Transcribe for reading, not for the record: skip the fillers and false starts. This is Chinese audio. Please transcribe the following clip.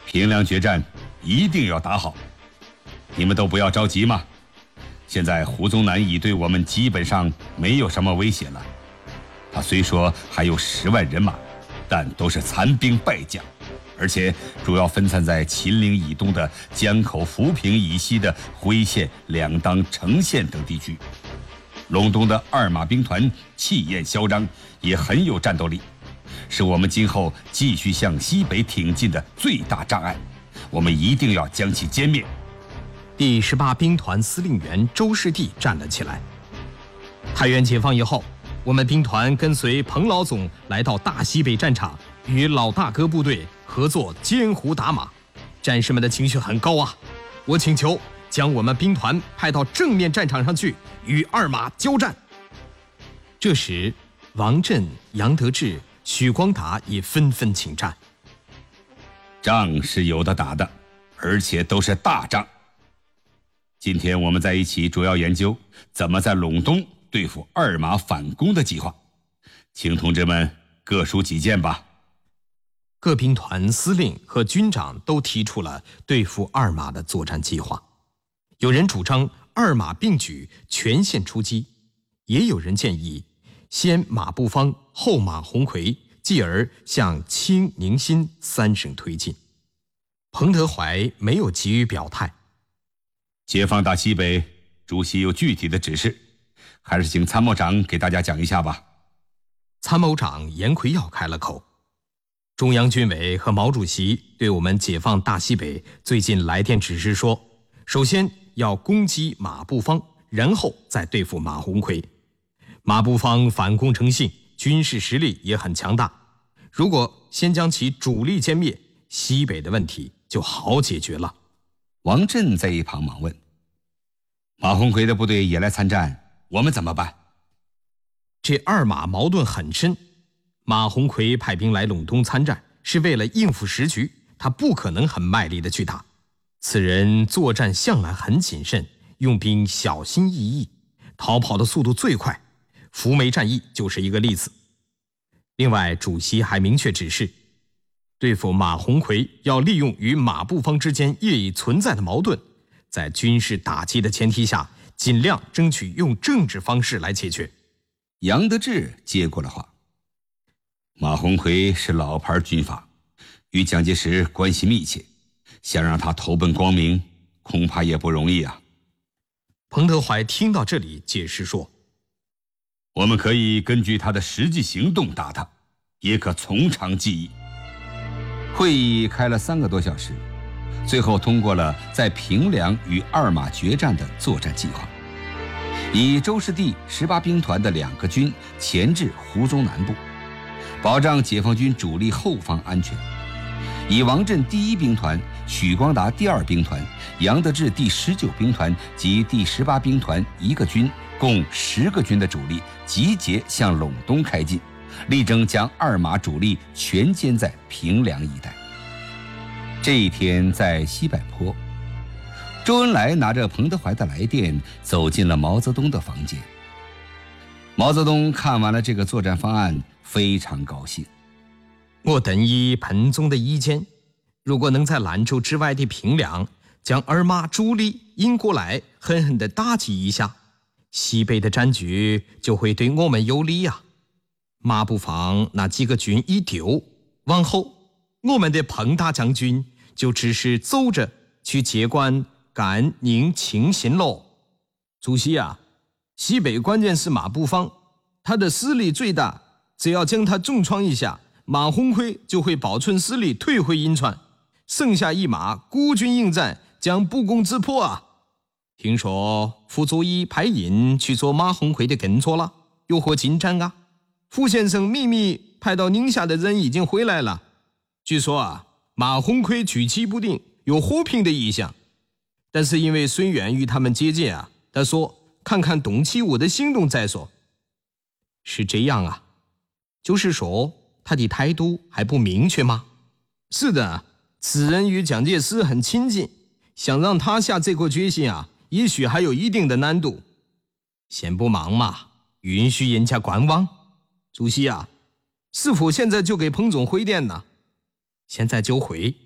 平凉决战一定要打好。你们都不要着急嘛。现在胡宗南已对我们基本上没有什么威胁了。他虽说还有10万人马，但都是残兵败将，而且主要分散在秦岭以东的江口、浮萍以西的辉县、两当、成县等地区。陇东的二马兵团气焰嚣张，也很有战斗力，是我们今后继续向西北挺进的最大障碍。我们一定要将其歼灭。 第18兵团司令员周士第站了起来。太原解放以后，我们兵团跟随彭老总来到大西北战场，与老大哥部队合作歼胡打马，战士们的情绪很高啊！我请求将我们兵团派到正面战场上去，与二马交战。这时，王震、杨得志、许光达也纷纷请战。 仗是有的打的，而且都是大仗。今天我们在一起主要研究怎么在陇东对付二马反攻的计划，请同志们各抒己见吧。 各兵团司令和军长都提出了对付二马的作战计划。有人主张二马并举，全线出击，也有人建议先马步芳，后马鸿逵，继而向清、宁、新3省推进。彭德怀没有急于表态。 解放大西北，主席有具体的指示，还是请参谋长给大家讲一下吧。 参谋长严奎耀开了口。中央军委和毛主席对我们解放大西北最近来电指示说，首先要攻击马步芳，然后再对付马鸿逵。马步芳反攻成性，军事实力也很强大，如果先将其主力歼灭，西北的问题就好解决了。 王震在一旁忙问：马鸿逵的部队也来参战，我们怎么办？ 这二马矛盾很深。马鸿逵派兵来陇东参战，是为了应付时局，他不可能很卖力的去打。此人作战向来很谨慎，用兵小心翼翼，逃跑的速度最快，扶梅战役就是一个例子。另外，主席还明确指示，对付马鸿逵要利用与马步芳之间业已存在的矛盾，在军事打击的前提下，尽量争取用政治方式来解决。 杨得志接过了话：马鸿逵是老牌军阀，与蒋介石关系密切，想让他投奔光明，恐怕也不容易啊。 彭德怀听到这里解释说： 我们可以根据他的实际行动打他，也可从长计议。会议开了3个多小时，最后通过了在平凉与二马决战的作战计划，以周士第18兵团的2个军前至胡宗南部，保障解放军主力后方安全；以王震第1兵团、许光达第2兵团、杨得志第19兵团及第18兵团1个军，共10个军的主力集结向陇东开进，力争将二马主力全歼在平凉一带。这一天在西柏坡，周恩来拿着彭德怀的来电走进了毛泽东的房间。毛泽东看完了这个作战方案，非常高兴。 我等以彭总的意见，如果能在兰州之外的平凉将二马主力引过来，狠狠地打击一下，西北的战局就会对我们有利呀。马步芳那几个军一丢，往后我们的彭大将军就只是走着去接管甘宁清新喽。主席啊，西北关键是马步芳，他的实力最大，只要将他重创一下，马鸿逵就会保存实力退回银川，剩下一马孤军应战，将不攻自破啊。听说傅作义派人去做马鸿逵的跟错了，有何进展啊？傅先生秘密派到宁夏的人已经回来了，据说啊，马鸿逵举棋不定，有和平的意向，但是因为孙元与他们接见啊，他说看看董其武的行动再说。是这样啊，就是说他的态度还不明确吗？是的，此人与蒋介石很亲近，想让他下这个决心啊，也许还有一定的难度。先不忙嘛，允许人家观望。主席啊，是否现在就给彭总回电呢？现在就回。